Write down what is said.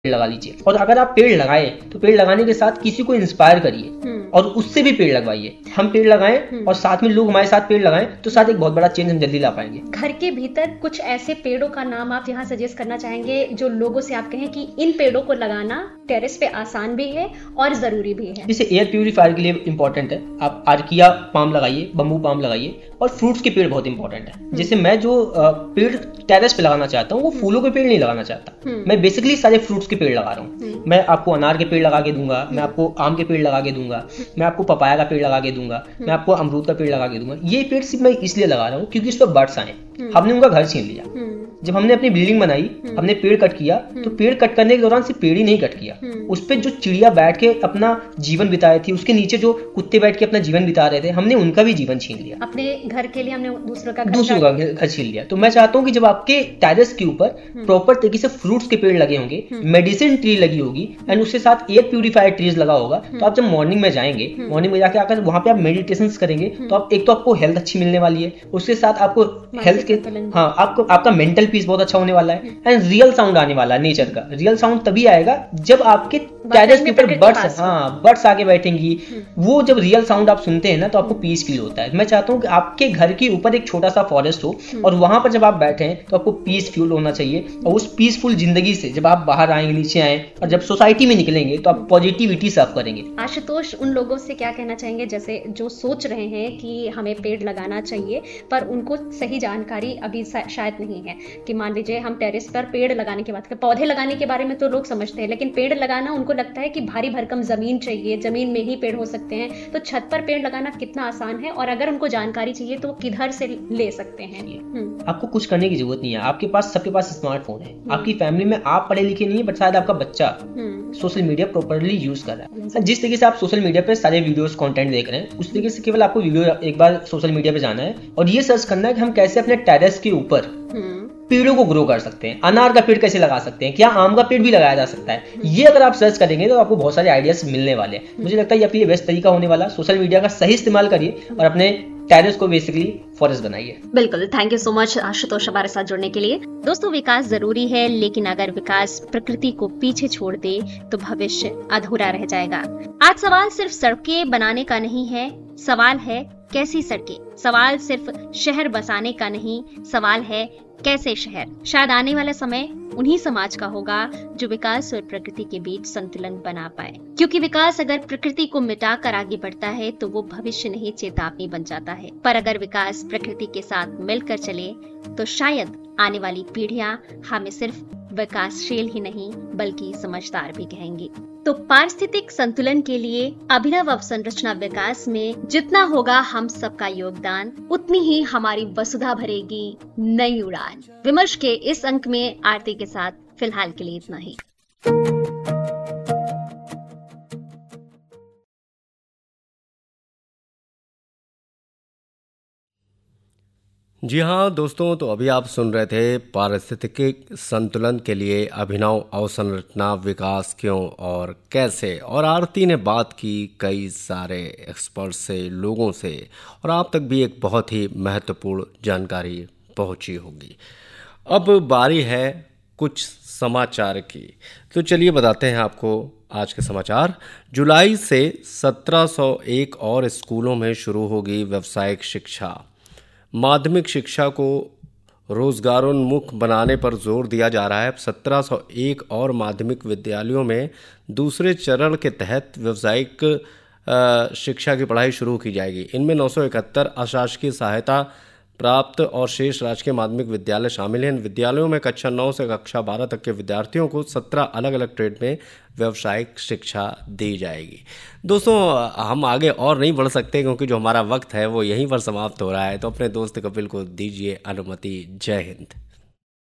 लगा लीजिए। और अगर आप पेड़ लगाए तो पेड़ लगाने के साथ किसी को इंस्पायर करिए और उससे भी पेड़ लगवाइए। हम पेड़ लगाएं और साथ में लोग हमारे साथ पेड़ लगाएं तो साथ एक बहुत बड़ा चेंज हम जल्दी ला पाएंगे। घर के भीतर कुछ ऐसे पेड़ों का नाम आप यहाँ सजेस्ट करना चाहेंगे जो लोगों से आप कहें कि इन पेड़ों को लगाना टेरेस पे आसान भी है और जरूरी भी है? जैसे एयर प्यूरिफायर के लिए इंपॉर्टेंट है, आप आर्किया पाम लगाइए, बम्बू पाम लगाइए। और फ्रूट्स के पेड़ बहुत इंपॉर्टेंट है। जैसे मैं जो पेड़ टेरेस पे लगाना चाहता हूँ वो फूलों के पेड़ नहीं लगाना चाहता, मैं बेसिकली सारे फ्रूट्स के पेड़ लगा रहा हूँ। मैं आपको अनार के पेड़ लगा के दूंगा, मैं आपको आम के पेड़ लगा के दूंगा, मैं आपको पपाया का पेड़ लगा के दूंगा, मैं आपको अमरूद का पेड़ लगा के दूंगा। ये पेड़ सिर्फ मैं इसलिए लगा रहा हूँ क्योंकि इस पर बर्ड्स आए, हमने उनका घर छीन लिया। जब हमने अपनी बिल्डिंग बनाई, हमने पेड़ कट किया, तो पेड़ कट करने के दौरान सिर्फ पेड़ ही नहीं कट किया, उस पे जो चिड़िया बैठ के अपना जीवन बिताए थी, उसके नीचे जो कुत्ते बैठ के अपना जीवन बिता रहे थे, हमने उनका भी जीवन छीन लिया। अपने घर के लिए हमने दूसरों का घर छीन लिया। तो मैं चाहता हूँ कि जब आपके टेरेस के ऊपर प्रॉपर तरीके से फ्रूट्स के पेड़ लगे होंगे, मेडिसिन ट्री लगी होगी एंड उसके साथ एयर प्यूरिफायर ट्रीज लगा होगा, तो आप जब मॉर्निंग में जाएंगे, मॉर्निंग में जाके आकर वहां पे आप मेडिटेशन करेंगे, तो आप एक तो आपको हेल्थ अच्छी मिलने वाली है, उसके साथ आपको हेल्थ के आपको आपका मेंटल पीस बहुत अच्छा होने वाला है एंड रियल साउंड आने वाला है। नेचर का रियल साउंड तभी आएगा जब आपके टेरेस के ऊपर बर्ड्स आके बैठेंगी। वो जब रियल साउंड आप सुनते हैं ना तो आपको पीस फील होता है। मैं चाहता हूँ कि आपके घर के ऊपर एक छोटा सा फॉरेस्ट हो और वहां पर जब आप बैठे हैं तो आपको पीस फील होना चाहिए। और उस पीसफुल जिंदगी से जब आप बाहर आएंगे, नीचे आए और जब सोसाइटी में निकलेंगे तो आप पॉजिटिविटी सर्व करेंगे। आशुतोष, उन लोगों से क्या कहना चाहेंगे जैसे जो सोच रहे हैं कि हमें पेड़ लगाना चाहिए पर उनको सही जानकारी अभी शायद नहीं है? कि मान लीजिए हम टेरेस पर पेड़ लगाने की बात करें, पौधे लगाने के बारे में तो लोग समझते हैं, लेकिन पेड़ लगाना उनको लगता है कि भारी भरकम जमीन चाहिए, जमीन में ही पेड़ हो सकते हैं। तो छत पर पेड़ लगाना कितना आसान है और अगर उनको जानकारी चाहिए तो किधर से ले सकते हैं? आपको कुछ करने की जरूरत नहीं है, आपके पास सबके पास स्मार्टफोन है। आपकी फैमिली में आप पढ़े लिखे नहीं है बट शायद आपका बच्चा सोशल मीडिया प्रॉपर्ली यूज कर रहा है। जिस तरीके से आप सोशल मीडिया पे सारे वीडियोस कंटेंट देख रहे हैं, उस तरीके से केवल आपको वीडियो एक बार सोशल मीडिया पे जाना है और ये सर्च करना है कि हम कैसे अपने टेरेस के ऊपर पेड़ों को ग्रो कर सकते हैं। अनार का पेड़ कैसे लगा सकते हैं, क्या आम का पेड़ भी लगाया जा सकता है। ये अगर आप सर्च करेंगे तो आपको बहुत सारे आइडियाज मिलने वाले हैं। मुझे लगता है ये आपके लिए बेस्ट तरीका होने वाला। सोशल मीडिया का सही इस्तेमाल करिए और अपने टेरेस को बेसिकली फॉरेस्ट बनाइए। बिल्कुल, thank you so much Ashutosh हमारे साथ जुड़ने के लिए। दोस्तों, विकास जरूरी है, लेकिन अगर विकास प्रकृति को पीछे छोड़ दे तो भविष्य अधूरा रह जाएगा। आज सवाल सिर्फ सड़कें बनाने का नहीं है, सवाल है कैसी सड़कें। सवाल सिर्फ शहर बसाने का नहीं, सवाल है कैसे शहर। शायद आने वाला समय उन्हीं समाज का होगा जो विकास और प्रकृति के बीच संतुलन बना पाए, क्योंकि विकास अगर प्रकृति को मिटाकर आगे बढ़ता है तो वो भविष्य नहीं चेतावनी बन जाता है। पर अगर विकास प्रकृति के साथ मिलकर चले तो शायद आने वाली पीढ़ियां हमें सिर्फ विकासशील ही नहीं बल्कि समझदार भी कहेंगी। तो पारिस्थितिक संतुलन के लिए अभिनव अवसंरचना विकास में जितना होगा हम सबका योगदान, उतनी ही हमारी वसुधा भरेगी नई उड़ान। विमर्श के इस अंक में आरती के साथ फिलहाल के लिए इतना ही। जी हाँ दोस्तों, तो अभी आप सुन रहे थे पारिस्थितिक संतुलन के लिए अभिनव अवसंरचना विकास क्यों और कैसे। और आरती ने बात की कई सारे एक्सपर्ट से, लोगों से, और आप तक भी एक बहुत ही महत्वपूर्ण जानकारी पहुंची होगी। अब बारी है कुछ समाचार की, तो चलिए बताते हैं आपको आज के समाचार। जुलाई से 1701 और स्कूलों में शुरू होगी व्यावसायिक शिक्षा। माध्यमिक शिक्षा को रोजगारोन्मुख बनाने पर जोर दिया जा रहा है। 1701 और माध्यमिक विद्यालयों में दूसरे चरण के तहत व्यावसायिक शिक्षा की पढ़ाई शुरू की जाएगी। इनमें 971 अशासकीय सहायता प्राप्त और शेष राजकीय माध्यमिक विद्यालय शामिल हैं। इन विद्यालयों में कक्षा 9 से कक्षा 12 तक के विद्यार्थियों को 17 अलग अलग ट्रेड में व्यावसायिक शिक्षा दी जाएगी। दोस्तों, हम आगे और नहीं बढ़ सकते क्योंकि जो हमारा वक्त है वो यहीं पर समाप्त हो रहा है। तो अपने दोस्त कपिल को दीजिए अनुमति। जय हिंद।